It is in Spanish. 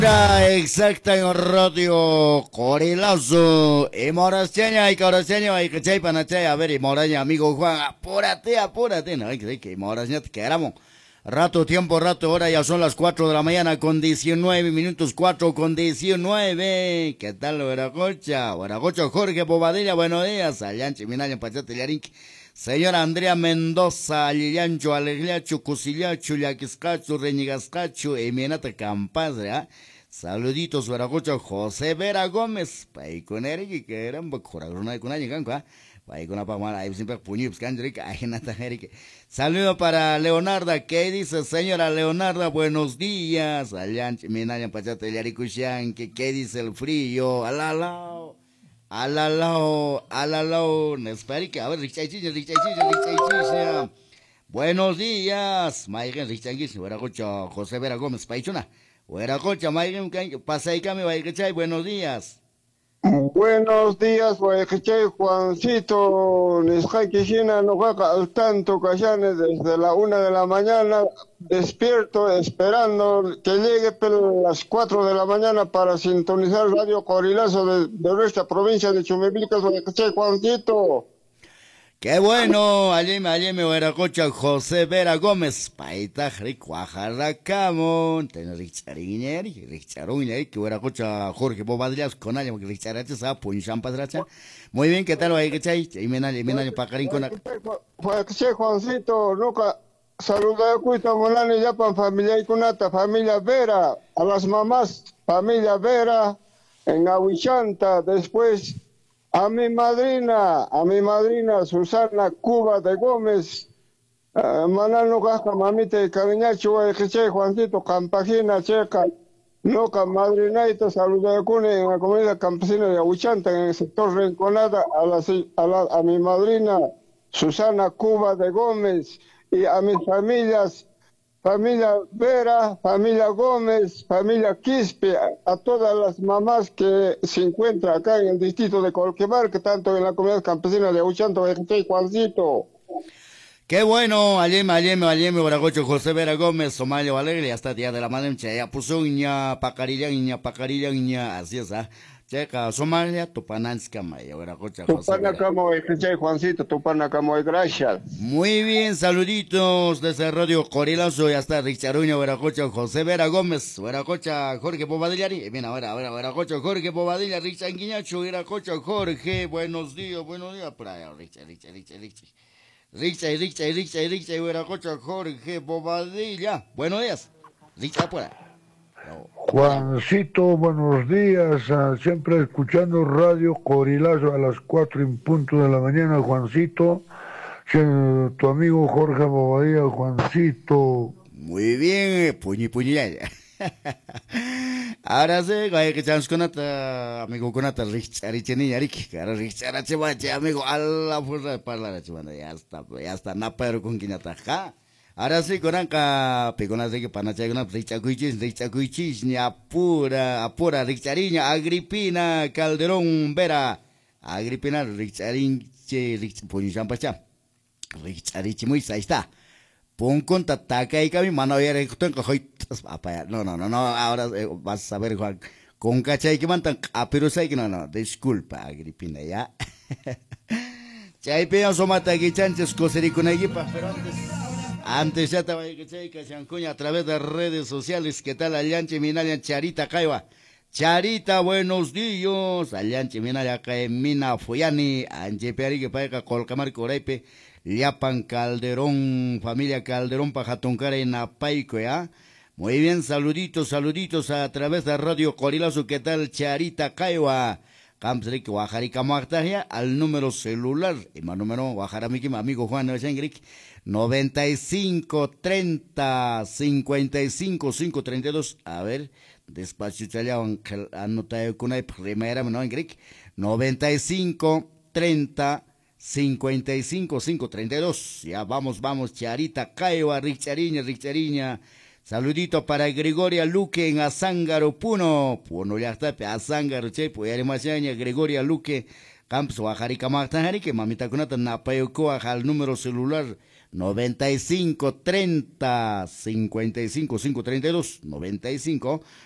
Exacta en radio Corilazo y Morasteña y Corasteña y que chay panachay a ver y Moraña amigo Juan apúrate no hay que Moraña te quedamos rato hora ya son las 4 de la mañana con 19 minutos 4 con 19 ¿qué tal Hueracocha Jorge Bobadilla buenos días Allanchi Minaña Pachate Yarinque señora Andrea Mendoza, Alillancho, Alegliacho, Cusillacho, Yaquiscacho, Reñigascacho, Eminata Campazra, saluditos, Veragocho, José Vera Gómez, Paiconeri, que eran Bacuraguna y Cunayicanca, Paicona Pamara, ahí siempre Puñips, Candrica, Ajenata Jerique. Saludo para Leonarda, ¿qué dice señora Leonarda? Buenos días, Allancho, Minaña Pachate Yaricushan, ¿qué dice el frío? Alalao. Alalao, Nesperica, a ver, Richaichicha. Buenos días, Maigen Richanguis, Hueracocha, José Vera Gómez, Paichuna. Hueracocha, Maigen, Pasaicame, Baigachay, buenos días. Buenos días, Guayachay, Juancito, Nishaikishina, Nojaca, al tanto, Cayanes, desde la 1 de la mañana, despierto, esperando que llegue pero las 4 de la mañana para sintonizar Radio Corilazo de nuestra provincia de Chumebicas, Guayachay, Juancito. Qué bueno, alleme, Hueracocha, José Vera Gómez, Paita, Ricuajarracamon, ten Richaruneri, que Hueracocha, Jorge Bobadillas, con alguien, que Richaracha, Punchan Padracha. Muy bien, ¿qué tal, Guayachay? Y Menalle, Pacarín con Guayachay, Juancito, nunca saludé a Cuita Molani, ya para familia y Cunata, familia Vera, a las mamás, familia Vera, en Ahuichanta, después. A mi madrina, Susana Cuba de Gómez, Manano Gaja, mamita de Cariñacho, Guayachay, Juancito, Campagina, Checa, Noca, madrinaita, saluda de Cune, en la comunidad campesina de Ahuichanta, en el sector Rinconada, a mi madrina, Susana Cuba de Gómez, y a mis familias, familia Vera, familia Gómez, familia Quispe, a todas las mamás que se encuentran acá en el distrito de Colquebar, que tanto en la comunidad campesina de Ahuichanta, Juancito. Qué bueno, alleme, Bragocho, José Vera Gómez, Somalia, Alegre, hasta día de la madre, ya pusuña, pacarillaña, así es, checa, Somalia, Tupananska, Maya, Bragocho, José Vera. Juancito, Tupanacamo, gracias. Muy bien, saluditos desde Radio Corilazo y hasta Richaruña, Bragocho, José Vera Gómez, Bragocha, Jorge Bobadillari, bien, ahora, Bragocho, Jorge Bobadilla, Richanguiñacho, Bragocho, Jorge, buenos días, por allá, Richa, Hueracocha, Jorge Bobadilla. Buenos días. Richa, por ahí. No. Juancito, buenos días. Siempre escuchando Radio Corilazo a las 4 en punto de la mañana, Juancito. Tu amigo Jorge Bobadilla, Juancito. Muy bien, puñi, ya. Ahora sí, que chance con amigo con Richard Yariki, cara Richard Chevache, amigo, a la fuerza de parlar, ya está, na pero con quien ataja. Ahora sí, con anca, pegona de que panacha, una Richard Cuichis, ni apura, Richariña, Agripina, Calderón, Vera, Agripina, Richard Puñampacha, Richard muy, ahí está. Pon con tataca y cami mano ya no, ahora vas a ver Juan con cachay que mantan pero say que no, disculpa Agripina ya. Chay peo somata que chanches coseri con equipa, pero antes ya estaba que chay que chancuña a través de redes sociales, ¿qué tal Allanche Minalia Charita Caiba? Charita, buenos días. Allanche Minalia Mina Foyani, Anche Peri que paga Colcamar Coraipe. Liapan Calderón, familia Calderón, Pajatoncara en Apaico, ¿ya? Muy bien, saluditos a través de Radio Corilazo, ¿qué tal? Charita Caiwa, Campsric, Guajarica Martaja, al número celular, y más número, Guajaramiki, amigo Juan Nevesengric, 95 30 55 532, a ver, despacio chaleado, anotado con una primera, ¿no? En Greek, 95 30 55 532. Ya vamos, Charita Caiba, Richariña. Saludito para Gregoria Luque en Azángaro, Puno ya está, Azángaro, Chepo, y además Gregoria Luque, Campos, Oaxaca, Martajarique, mamita Conata, Napayocoa, al número celular 95 30 55 532, 95